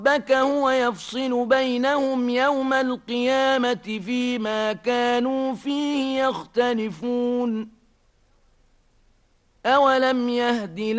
ربك هو يفصل بينهم يوم القيامة فيما كانوا فيه يختلفون أولم يهد